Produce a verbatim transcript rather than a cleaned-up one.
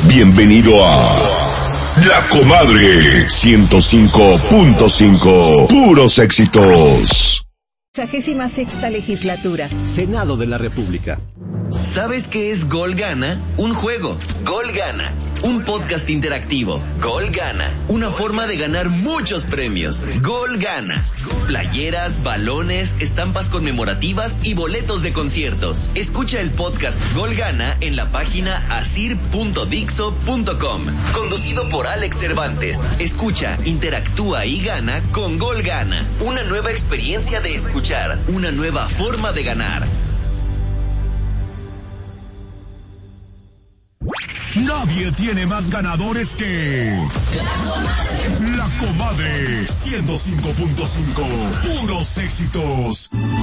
Bienvenido a La Comadre ciento cinco punto cinco. Puros éxitos. Sexagésima sexta legislatura. Senado de la República. ¿Sabes qué es Gol Gana? Un juego. Gol Gana. Un podcast interactivo. Gol Gana. Una forma de ganar muchos premios. Gol Gana. Playeras, balones, estampas conmemorativas y boletos de conciertos. Escucha el podcast Gol Gana en la página asir punto dixo punto com. Conducido por Alex Cervantes. Escucha, interactúa y gana con Gol Gana. Una nueva experiencia de escuchar. Una nueva forma de ganar. Nadie tiene más ganadores que La Comadre. La Comadre ciento cinco punto cinco. Puros éxitos.